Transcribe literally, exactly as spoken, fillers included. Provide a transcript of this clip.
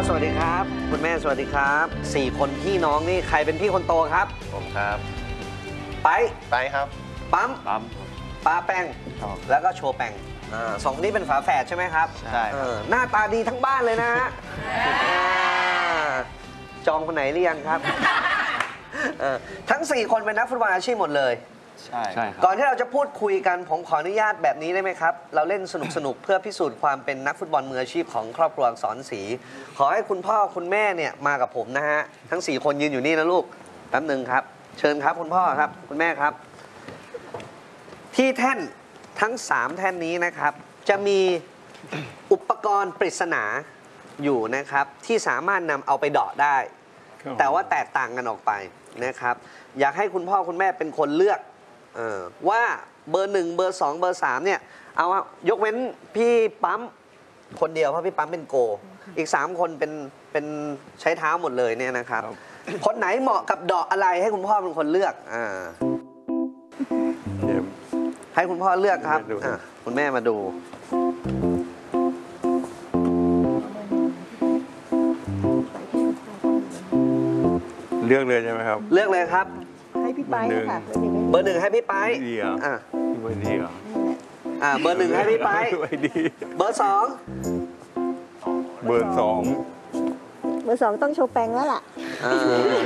สวัสดีครับคุณแม่สวัสดีครับสี่คนพี่น้องนี่ใครเป็นพี่คนโตครับผมครับไปไปครับปั๊มปั๊มป้าแป้งแล้วก็โชว์แป้งสองคนนี้เป็นฝาแฝดใช่ไหมครับใช่หน้าตาดีทั้งบ้านเลยนะฮะจองคนไหนหรือยังครับทั้งสี่คนเป็นนักฟุตบอลอาชีพหมดเลยใช่ใช่ครับก่อนที่เราจะพูดคุยกันผมขออนุญาตแบบนี้ได้ไหมครับเราเล่นสนุกสนุกเพื่อพิสูจน์ความเป็นนักฟุตบอลมืออาชีพของครอบครัวอักษรศรีขอให้คุณพ่อคุณแม่เนี่ยมากับผมนะฮะทั้งสี่คนยืนอยู่นี่นะลูกแป๊บหนึ่งครับเชิญครับคุณพ่อครับคุณแม่ครับที่แท่นทั้งสามแท่นนี้นะครับจะมีอุปกรณ์ปริศนาอยู่นะครับที่สามารถนำเอาไปเดาะได้แต่ว่าแตกต่างกันออกไปนะครับอยากให้คุณพ่อคุณแม่เป็นคนเลือกเออว่าเบอร์หนึ่งเบอร์สองเบอร์สามเนี่ยเอายกเว้นพี่ปั๊มคนเดียวเพราะพี่ปั๊มเป็นโกอีกสามคนเป็นเป็นใช้เท้าหมดเลยเนี่ยนะครับคนไหนเหมาะกับเดาะอะไรให้คุณพ่อเป็นคนเลือกอ่าให้คุณพ่อเลือกครับคุณแม่มาดูเลือกเลยใช่ไหมครับเลือกเลยครับให้พี่ไปค่ะเบอร์หนึ่งให้พี่ไปดีอ่ะอ่ะเบอร์ดีอ่ะอ่าเบอร์หนึ่งให้พี่ไปเบอร์สองเบอร์สองเบอร์สองต้องโชว์แปงแล้วล่ะ